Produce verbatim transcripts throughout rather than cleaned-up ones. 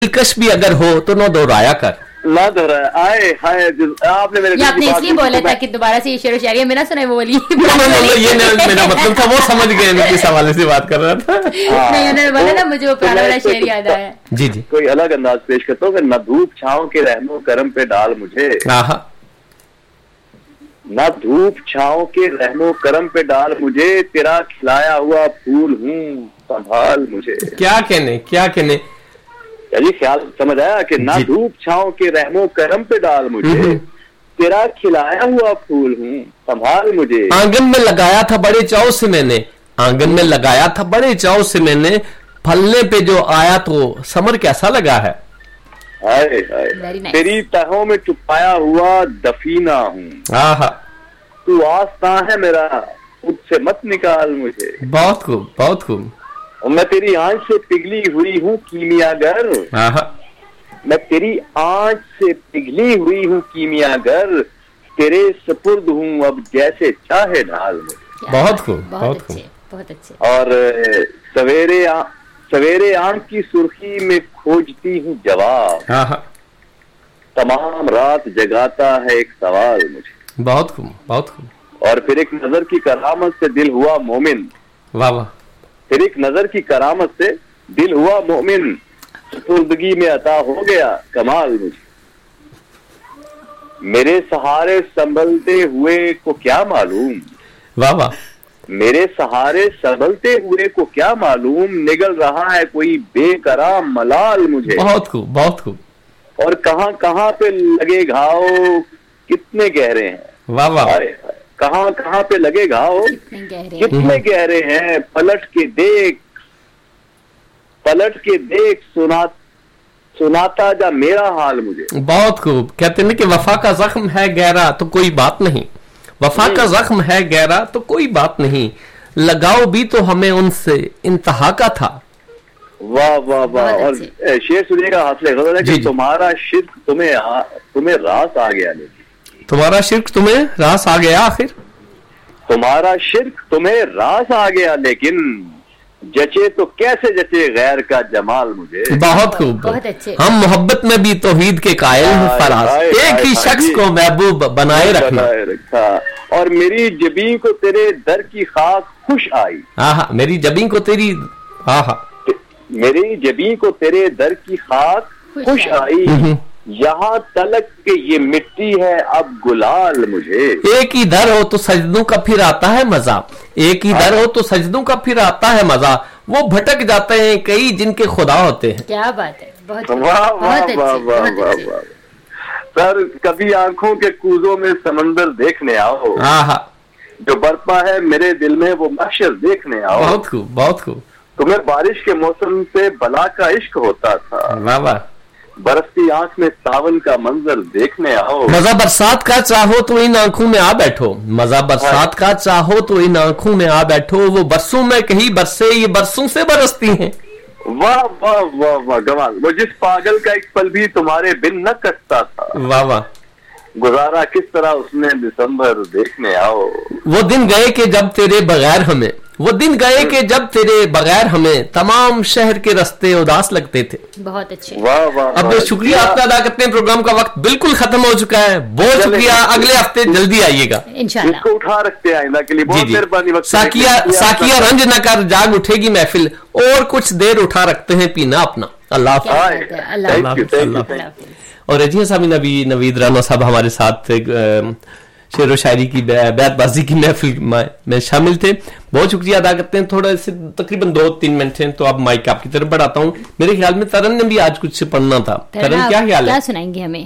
दिलकश भी अगर हो तो न दोहराया कर। ना दोहराया आए हाय आपने मेरे ये आपने इसलिए बोला था कि दोबारा से ये शेर व शायरी मेरा सुना वो बोली ये मेरा मतलब था, वो समझ गए किस हवाले से बात कर रहा था। नहीं उन्होंने बोला ना मुझे वो पुराना वाला शेर याद आया। जी जी कोई अलग अंदाज पेश करता हूँ। न धूप छाँव के रहमो करम पे डाल मुझे, न धूप छाँव के रहमो करम पे डाल मुझे, तेरा खिलाया हुआ फूल हूँ संभाल मुझे। क्या कहने क्या कहने जी, ख्याल समझ आया कि ना धूप छाँव के रहमो करम पे डाल मुझे, तेरा खिलाया हुआ फूल हूँ संभाल मुझे। आंगन में लगाया था बड़े चाव से मैंने, आंगन में लगाया था बड़े चाव से मैंने, फलने पे जो आया तो समर कैसा लगा है। हाय हाय तेरी तहों में छुपाया हुआ दफीना हूँ, आहा तू आस्था है मेरा उससे मत निकाल मुझे। बहुत खूब बहुत खूब। मैं तेरी आंच से पिघली हुई हूँ कीमियागर, मैं तेरी आंच से पिघली हुई हूँ कीमियागर, तेरे सपुर्द हूँ अब जैसे चाहे ढाल मुझे। बहुत खूब बहुत खूब बहुत अच्छे। और सवेरे आ, सवेरे आंख की सुर्खी में खोजती हूँ जवाब, तमाम रात जगाता है एक सवाल मुझे। बहुत खूब बहुत खूब। और फिर एक नजर की करामत से दिल हुआ मोमिन, वाह वाह। फिर एक नजर की करामत से दिल हुआ मोमिन, सुपुर्दगी में अता हो गया कमाल मुझे। मेरे सहारे संभलते हुए को क्या मालूम, वाह वाह। मेरे सहारे संभलते हुए को क्या मालूम, निगल रहा है कोई बेकराम मलाल मुझे। बहुत खूब बहुत खूब। और कहां कहां पे लगे घाव कितने गहरे हैं, वाह वाह। कहां कहां पे लगे घाव कितने गहरे हैं, पलट के देख पलट के देख सुना सुनाता जा मेरा हाल मुझे। बहुत खूब। कहते हैं कि वफा का जख्म है गहरा तो कोई बात नहीं, वफा का जख्म है गहरा तो कोई बात नहीं, लगाओ भी तो हमें उनसे इंतहा का था। वाह वाह वाह। और शेर सुनिएगा हासिल गजल है कि तुम्हारा शिर्क तुम्हें तुम्हें रास आ गया, लेकिन तुम्हारा शिर्क तुम्हें रास आ गया आखिर, तुम्हारा शिर्क तुम्हें रास आ गया, लेकिन जचे तो कैसे जचे गैर का जमाल मुझे। बहुत खूब बहुत अच्छे। हम मोहब्बत में भी तौहीद के कायल हैं फराज, एक ही शख्स को महबूब बनाए रखना। रखा। और मेरी जबीं को तेरे दर की खाक खुश आई, आहा मेरी जबीं को तेरी आहा मेरी जबीं को तेरे दर की खाक खुश आई, यहाँ तलक के ये मिट्टी है अब गुलाल मुझे। एक ही दर हो तो सजदों का फिर आता है मजा, एक ही दर हो तो सजदों का फिर आता है मजा, वो भटक जाते हैं कई जिनके खुदा होते हैं। क्या बात है। बहुत वाह वाह वाह वाह वाह। सर कभी आंखों के कूजों में समंदर देखने आओ, आहा जो बरपा है मेरे दिल में वो महशर देखने आओ। बहुत खूब बहुत खूब। तुम्हें बारिश के मौसम से बला का इश्क होता था, वाह वाह। बरसती आंख में सावन का मंजर देखने आओ, मजा बरसात का चाहो तो इन आंखों में आ बैठो, मजा बरसात का चाहो तो इन आंखों में आ बैठो, वो बरसों में कहीं बरसे ये बरसों से बरसती हैं। वाह वाह वाह वाह कमाल। वो जिस पागल का एक पल भी तुम्हारे बिन न कटता था, वाह वाह। गुजारा किस तरह उसने दिसंबर देखने आओ। वो दिन गए कि जब तेरे बगैर हमें, वो दिन गए कि जब तेरे बगैर हमें तमाम शहर के रास्ते उदास लगते थे। बहुत अच्छे। वाह वाह। अब शुक्रिया आपका अदा करते हैं, प्रोग्राम का वक्त बिल्कुल खत्म हो चुका है। बहुत शुक्रिया, अगले हफ्ते जल्दी आइएगा इंशाल्लाह। इसको उठा रखते हैं आइंदा के लिए। बहुत मेहरबानी। साकिया साकिया रंज न कर जाग उठेगी महफिल, और कुछ देर उठा रखते हैं पीना अपना। अल्लाह हाफ़िज़। और रजिया साहब नबी नवीद राना साहब हमारे साथ शेर व शायरी की बैतबाजी की महफिल में शामिल थे। बहुत शुक्रिया अदा करते हैं। थोड़ा से तकरीबन दो तीन मिनट हैं तो अब माइक आपकी तरफ बढ़ाता हूँ। मेरे ख्याल में तरन ने भी आज कुछ पढ़ना था। तरन क्या ख्याल है, क्या सुनाएंगे हमें?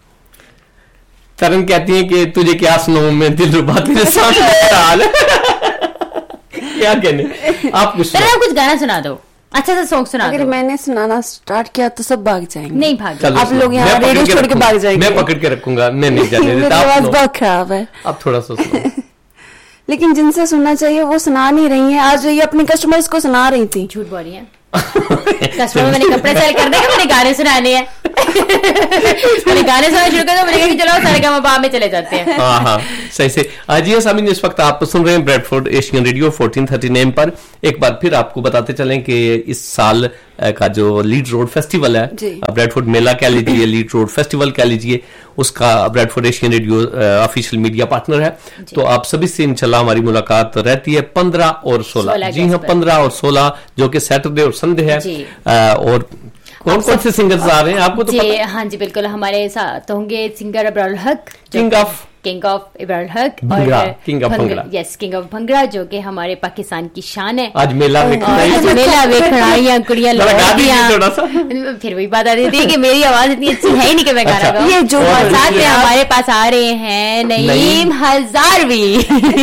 तरन कहती है कि तुझे क्या सुनाऊं मैं, दिल रुबा तेरे सामने हाल क्या कहने। आप कुछ कुछ गाना सुना दो, अच्छा सा सॉन्ग सुना। अगर मैंने सुनाना स्टार्ट किया तो सब भाग जाएंगे। नहीं भाग, आप लोग यहाँ रेडियो छोड़ के भाग जाएंगे। मैं पकड़ के रखूंगा। नहीं नहीं जाने देता। आवाज बहुत खराब है। अब थोड़ा सा सुनो। लेकिन जिनसे सुनना चाहिए वो सुना नहीं रही है। आज ये अपने कस्टमर्स को सुना रही थी। झूठ बोल रही है। कस्टमर मैंने कपड़े सेल कर देगा, मैंने गाने सुनाने हैं। मैंने गाने सुना शुरू कर दो, मैंने कहा कि चलो सारेगामापा में चले जाते हैं। हाँ हाँ सही से। जी हाँ सामीन, इस वक्त आप सुन रहे हैं Bradford Asian radio fourteen thirty M पर। एक बार फिर आपको बताते चलें कि इस साल का जो लीड रोड फेस्टिवल है, ब्रेडफोर्ड मेला कह लीजिए, लीड रोड फेस्टिवल कह लीजिए, उसका Bradford Asian radio official media partner है। तो आप सभी से इंशाल्लाह हमारी मुलाकात रहती है पंद्रह और सोलह। जी हाँ, पंद्रह और सोलह जो कि सैटरडे और संडे है। और कौन कौन से सिंगर्स आ रहे हैं आपको तो पता? हाँ जी बिल्कुल, हमारे साथ होंगे सिंगर इब्रार हक, king of king of Ibrar हक और king of bhangra. Yes, king of bhangra, जो कि हमारे पाकिस्तान की शान है। आज मेला में आज मेला में खड़ाइयां कुड़ियां लड़कियां, फिर वही बात आती थी कि मेरी आवाज इतनी अच्छी है ही नहीं कि मैं गाना गाऊं। ये जो साथ में हमारे पास आ रहे हैं नईम हजारवी,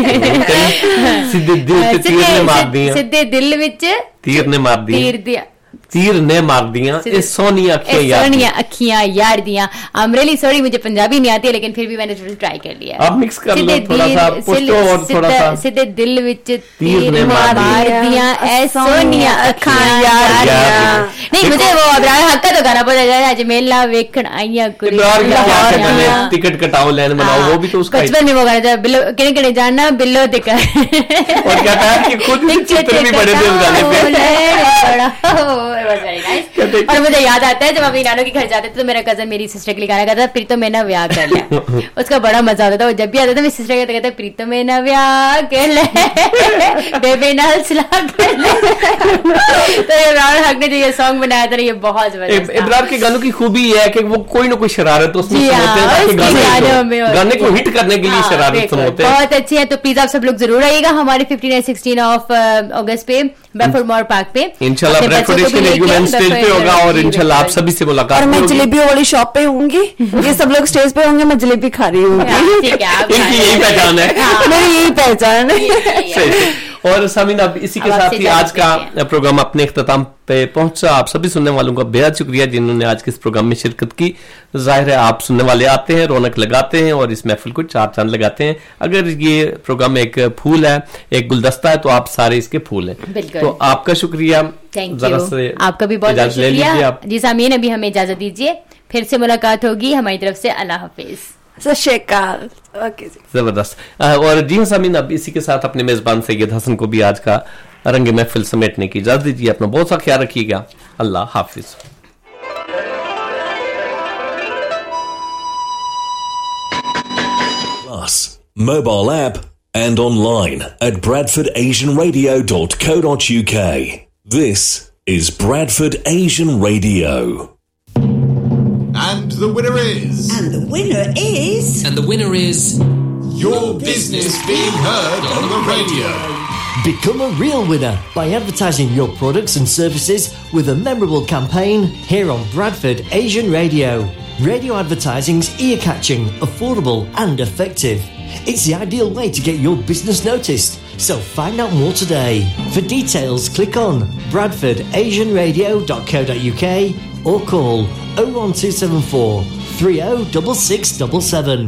सीधे दिल से तीर ने मार दिया, सीधे दिल विच तीर ने मार दिया, तीर दिया तीर ने मार दिया ए सोनिया अखियां यार, सोनिया अखियां यार दिया। आई एम रियली सॉरी, मुझे पंजाबी नहीं आती है, लेकिन फिर भी मैंने ट्राई कर लिया। आप मिक्स कर लो थोड़ा सा, पुष्टो और थोड़ा सा। सीधे दिल विच तीर ने मार दिया ए सोनिया अखियां यार। नहीं, मुझे वो इब्रार हक का तो गाना पता है, आज मेला वेखण आईयां कुड़ियां, टिकट कटाओ लाइन बनाओ, वो भी तो उसका बचपन में वो गाना था, बिल्लो किने किने जानना बिल्लो दिखा, और क्या था कि खुद चित्र भी बड़े थे उस गाने पे। Very nice. और मुझे याद आता है जब अभी नानों के घर जाते थे तो मेरा कजन मेरी सिस्टर के लिए गाना गाता था, प्रीतो में ना ब्याह कर ले। उसका बड़ा मजा आता था, वो जब भी आता था मेरी सिस्टर कहते कहते प्रीतो में ना ब्याह कर ले, बेबे ना हल्सला कर ले। तो इब्रार हक ने जो ये सॉन्ग बनाया था ये बहुत जबरदस्त। इब्रार के गानों की खूबी है कि वो कोई ना कोई शरारत उसमें गाने को हिट करने के लिए शरारत होते हैं, बहुत अच्छी है। तो प्लीज आप सब लोग जरूर आइएगा हमारे फिफ्टीन एंड सिक्सटीन ऑफ अगस्त पे ब्रेडफोर्ड मॉल पार्क पे इंशाल्लाह। ब्रेडफोर्ड एशियन रेडियो स्टेज पे होगा और इंशाल्लाह आप सभी से मुलाकात और मैं जलेबियों वाली शॉप पे होंगी, ये सब लोग स्टेज पे होंगे, मैं जलेबी खा रही हूँ। इनकी यही पहचान है, मेरी यही पहचान है। और सामीन अब इसी के साथ ही आज का प्रोग्राम अपने इख्तिताम पे पहुंचा। आप सभी सुनने वालों का बेहद शुक्रिया जिन्होंने आज के इस प्रोग्राम में शिरकत की। जाहिर है आप सुनने वाले आते हैं, रौनक लगाते हैं और इस महफिल को चार चांद लगाते हैं। अगर ये प्रोग्राम एक फूल है, एक गुलदस्ता है, तो आप सारे इसके फूल हैं। तो आपका शुक्रिया, जरा से आपका भी बहुत शुक्रिया जी सामीन। अभी हमें इजाजत दीजिए, फिर से मुलाकात होगी हमारी तरफ से। अल्लाह हाफिज। जबरदस्त। और जी हाँ सामीन, अब इसी के साथ अपने मेजबान सैयद हसन को भी आज का रंग महफिल समेटने की इजाजत दीजिए। अपना बहुत सा ख्याल रखिएगा। अल्लाह हाफिज। Plus, mobile app and online at bradford asian radio dot co dot uk. This is Bradford Asian Radio. And the winner is... And the winner is... And the winner is... Your business being heard on the radio. Become a real winner by advertising your products and services with a memorable campaign here on Bradford Asian Radio. Radio advertising's ear-catching, affordable and effective. It's the ideal way to get your business noticed. So find out more today. For details, click on bradford asian radio dot co dot uk or call oh one two seven four three oh six six seven seven.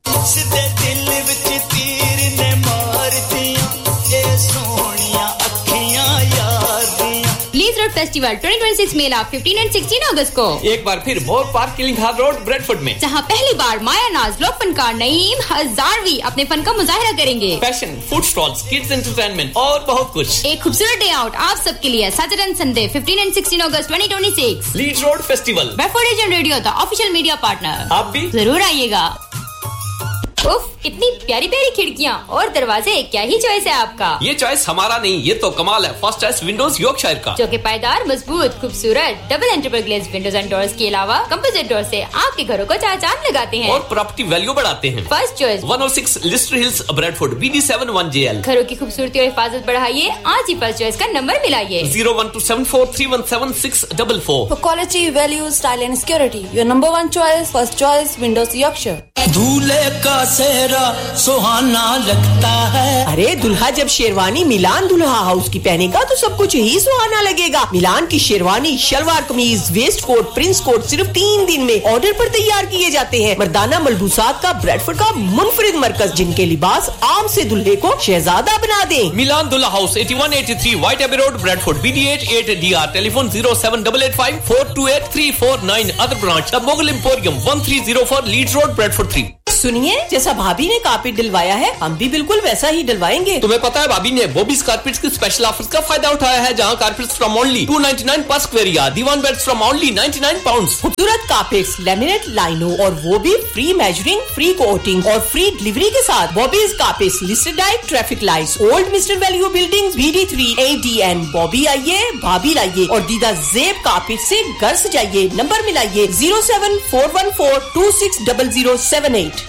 Lease road festival twenty twenty six Mela fifteen and sixteen अगस्त को एक बार फिर मोर park killing हाल road Bradford में, जहां पहली बार माया नाज लोक फनकार नईम हजारवी अपने fun का मुजाहिरा करेंगे। Fashion, food stalls, kids entertainment और बहुत कुछ। एक खूबसूरत डे आउट आप सबके लिए Saturday and Sunday fifteen and sixteen August twenty twenty six. Lead road festival, Bradford Asian radio the official media partner. आप भी जरूर आइएगा। उफ, इतनी प्यारी प्यारी खिड़कियाँ और दरवाजे, क्या ही चॉइस है आपका। ये चॉइस हमारा नहीं, ये तो कमाल है फर्स्ट चॉइस विंडोज यॉर्कशायर का, जो कि पायदार, मजबूत, खूबसूरत डबल एंट्रेबल ग्लेज़ विंडोज एंड डोर्स के अलावा कंपोजिट डोर से आपके घरों को चार चांद लगाते हैं और प्रॉपर्टी वैल्यू बढ़ाते हैं। फर्स्ट चॉइस वन ओ six Leicester hills Bradford B D seven one J L. घरों की खूबसूरती और हिफाजत बढ़ाइए, आज ही फर्स्ट चॉइस का number मिलाइए zero one two seven four three one seven six double four. For quality, value, style and security, your number one choice, first choice, Windows Yorkshire. दूल्हे का सेहरा सुहाना लगता है। अरे दुल्हा जब शेरवानी मिलान दुल्हा हाउस की पहनेगा तो सब कुछ ही सुहाना लगेगा। मिलान की शेरवानी, शलवार कमीज, वेस्ट कोट, प्रिंस कोट सिर्फ तीन दिन में ऑर्डर पर तैयार किए जाते हैं। मर्दाना मलबूसात का ब्रैडफोर्ड का मुनफरिद मरकज, जिनके लिबास आम से दुल्हे को शहजादा बना दे। मिलान दुल्हा हाउस इक्यासी तिरासी white AB road, Bradford, B D eight eight D R, telephone zero seven eight eight five four two eight three four nine। Other branch the Mughal emporium one three zero four Leeds road, Bradford three। सुनिए, जैसा भाभी ने carpet डलवाया है हम भी बिल्कुल वैसा ही डलवाएंगे। तुम्हें पता है भाभी ने बॉबीज कारपेट्स की स्पेशल ऑफर्स का फायदा उठाया है, जहां carpets from only two ninety-nine पर square yard, Diwan beds from only ninety-nine pounds. खूबसूरत कारपेट्स, लैमिनेट लाइनो और वो भी फ्री मेजरिंग, फ्री कोटिंग और फ्री डिलीवरी के साथ। Bobby's carpets listed at traffic lights, old mister value building, B D three A D N। Bobby आइए, भाभी लाइए और दीदा जेब कारपेट से घर सजाइए। Number मिलाइए zero seven four one four two six zero zero seven eight।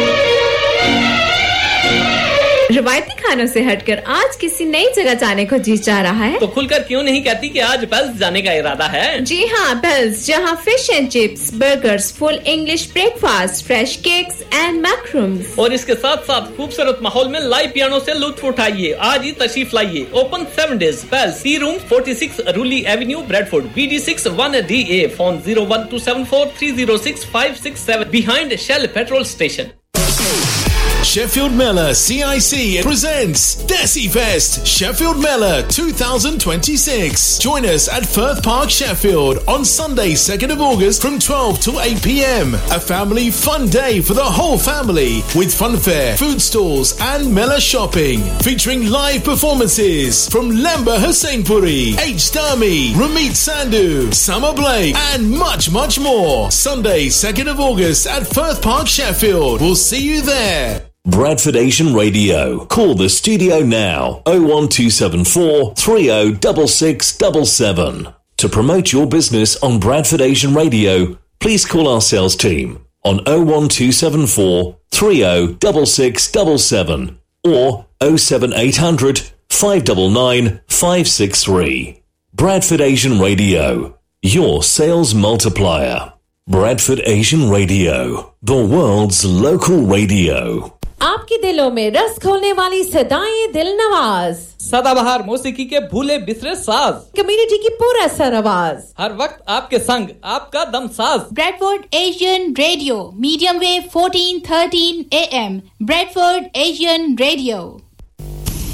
रवायती खानों से हटकर आज किसी नई जगह जाने को जी चाह रहा है तो खुलकर क्यों नहीं कहती कि आज बेल्स जाने का इरादा है। जी हाँ, बेल्स, जहाँ fish and chips, burgers, full English breakfast, fresh cakes and मैक्रूम्स और इसके साथ साथ खूबसूरत माहौल में लाइव पियानो से लुत्फ उठाइए। आज ही तशरीफ लाइए। Open seven days. Bells, T room forty-six रूली Avenue, Bradford, B D six one D A। Phone zero one two seven four three zero six five six seven behind Shell petrol station। Sheffield Miller C I C presents Desi Fest Sheffield Miller twenty twenty-six. Join us at Firth Park, Sheffield on Sunday second of August from twelve to eight p m. A family fun day for the whole family with funfair, food stalls and Miller shopping featuring live performances from Lamba Hussainpuri, H. Dami, Ramit Sandhu, Summer Blake and much much more. Sunday second of August at Firth Park, Sheffield. We'll see you there. Bradford Asian Radio. Call the studio now oh one two seven four three oh six six seven seven. To promote your business on Bradford Asian Radio, please call our sales team on oh one two seven four three oh six six seven seven or oh seven eight hundred five nine nine five six three. Bradford Asian Radio, your sales multiplier. Bradford Asian Radio, the world's local radio. आपके दिलों में रस खोलने वाली सदाएं दिल नवाज, सदाबहार मौसीकी के भूले बिसरे साज, कम्युनिटी की पूरा सर आवाज, हर वक्त आपके संग आपका दम साज। Bradford Asian radio, medium wave fourteen thirteen A M, Bradford Asian radio.